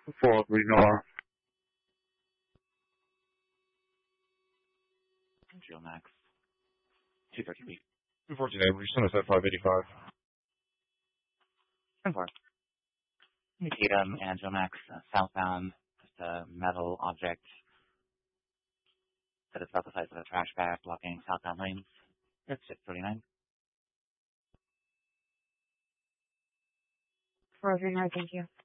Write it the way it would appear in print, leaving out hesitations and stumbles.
403 North. Geomax. 230 feet. 214 Avery, send us at 585. 10-4. Tatum and Geomax southbound, just a metal object that is about the size of a trash bag blocking southbound lanes. It's 639. 403 North, thank you.